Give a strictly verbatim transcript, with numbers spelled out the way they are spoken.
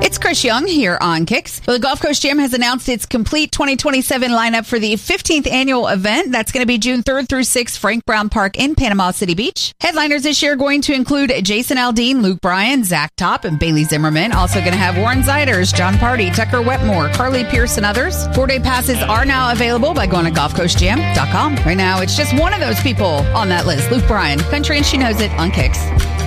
It's Chris Young here on Kicks. Well, the Gulf Coast Jam has announced its complete twenty twenty-seven lineup for the fifteenth annual event. That's going to be June third through sixth, Frank Brown Park in Panama City Beach. Headliners this year are going to include Jason Aldean, Luke Bryan, Zach Top, and Bailey Zimmerman. Also going to have Warren Ziders, John Party, Tucker Wetmore, Carly Pierce, and others. Four-day passes are now available by going to golf coast jam dot com. Right now, it's just one of those people on that list, Luke Bryan. Country and She Knows It on Kicks.